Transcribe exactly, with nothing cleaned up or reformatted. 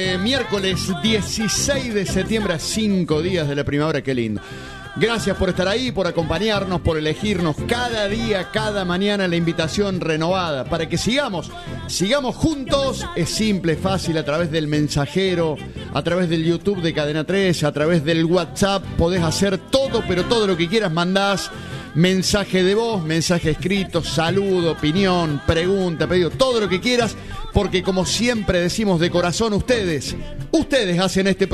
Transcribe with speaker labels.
Speaker 1: este miércoles dieciséis de septiembre, a cinco días de la primavera, qué lindo. Gracias por estar ahí, por acompañarnos, por elegirnos cada día, cada mañana, la invitación renovada para que sigamos, sigamos juntos. Es simple, fácil, a través del mensajero, a través del YouTube de Cadena tres, a través del WhatsApp, podés hacer todo, pero todo lo que quieras mandás. Mensaje de voz, mensaje escrito, saludo, opinión, pregunta, pedido, todo lo que quieras, porque como siempre decimos de corazón, ustedes, ustedes hacen este